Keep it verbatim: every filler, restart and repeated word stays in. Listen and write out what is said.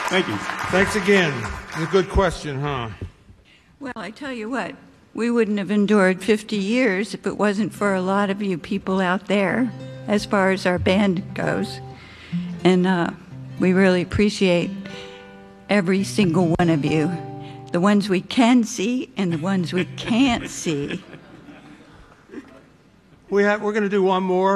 Thank you. Thanks again. A good question, huh? Well, I tell you what, we wouldn't have endured fifty years if it wasn't for a lot of you people out there, as far as our band goes. And uh, we really appreciate every single one of you, the ones we can see and the ones we can't see. We have, we're going to do one more.